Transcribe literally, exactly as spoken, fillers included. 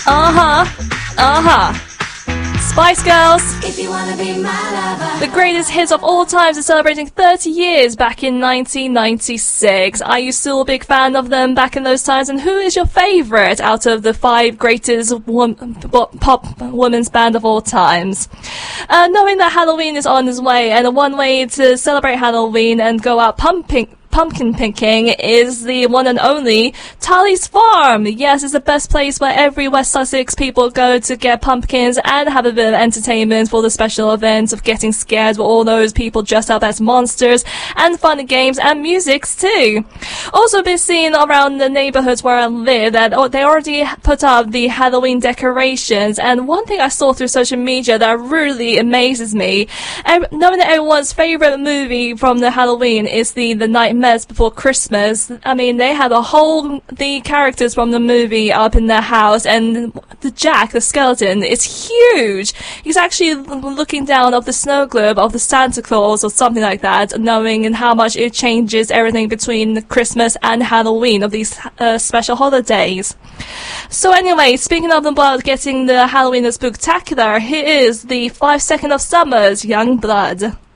Uh-huh. Uh-huh. Spice Girls. If you wanna be my lover. The greatest hits of all times are celebrating thirty years back in nineteen ninety-six. Are you still a big fan of them back in those times? And who is your favorite out of the five greatest wom- pop women's band of all times? Uh, knowing that Halloween is on its way, and one way to celebrate Halloween and go out pumping pumpkin picking is the one and only Tully's Farm. Yes, it's the best place where every West Sussex people go to get pumpkins and have a bit of entertainment for the special events of getting scared with all those people dressed up as monsters, and fun games and musics too. Also been seen around the neighborhoods where I live that oh, they already put up the Halloween decorations, and one thing I saw through social media that really amazes me, and knowing that everyone's favorite movie from the Halloween is the The Nightmare Before Christmas. I mean, they had a whole the characters from the movie up in their house, and the Jack, the skeleton, is huge. He's actually looking down of the snow globe of the Santa Claus or something like that, knowing how much it changes everything between Christmas and Halloween of these uh, special holidays. So anyway, speaking of about getting the Halloween spooktacular, here is the five second of Summer's Young Blood.